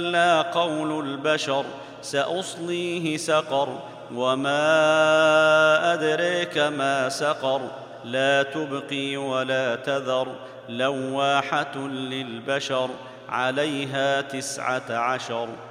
إلا قول البشر سأصليه سقر وما أدريك ما سقر لا تبقي ولا تذر لواحة للبشر عليها 19